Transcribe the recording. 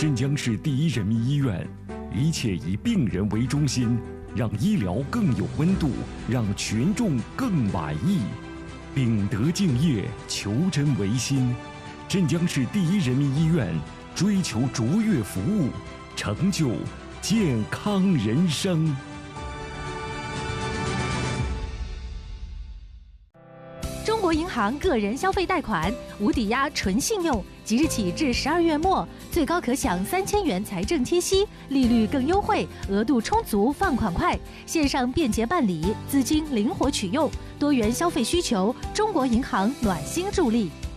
镇江市第一人民医院，一切以病人为中心，让医疗更有温度，让群众更满意。秉德敬业，求真为心。镇江市第一人民医院追求卓越服务，成就健康人生。 中国银行个人消费贷款无抵押纯信用，即日起至12月末，最高可享3000元财政贴息，利率更优惠，额度充足，放款快，线上便捷办理，资金灵活取用，多元消费需求，中国银行暖心助力。